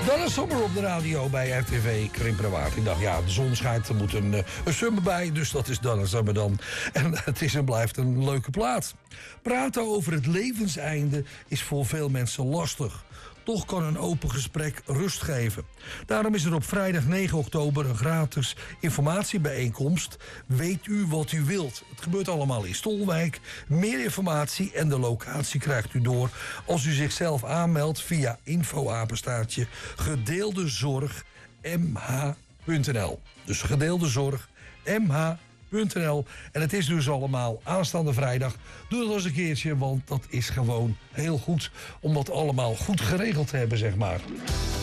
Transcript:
Dan is zomer op de radio bij RTV Krimpenerwaard. Ik dacht, ja, de zon schijnt, er moet een summer bij, dus dat is dan een summer dan. En het is en blijft een leuke plaat. Praten over het levenseinde is voor veel mensen lastig. Toch kan een open gesprek rust geven. Daarom is er op vrijdag 9 oktober een gratis informatiebijeenkomst. Weet u wat u wilt? Het gebeurt allemaal in Stolwijk. Meer informatie en de locatie krijgt u door als u zichzelf aanmeldt via info-apenstaartje gedeeldezorg.mh.nl. Dus gedeeldezorg.mh.nl. En het is dus allemaal aanstaande vrijdag. Doe dat eens een keertje, want dat is gewoon heel goed om dat allemaal goed geregeld te hebben, zeg maar.